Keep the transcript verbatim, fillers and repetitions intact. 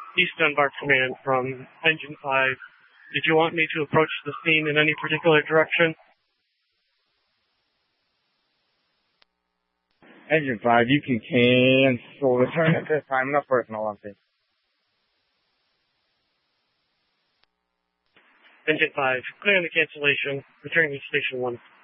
East Dunbar Command from Engine five. Did you want me to approach the scene in any particular direction? Engine five, you can cancel. Return at this time. No personal update. Engine five, clear on the cancellation. Returning to Station one.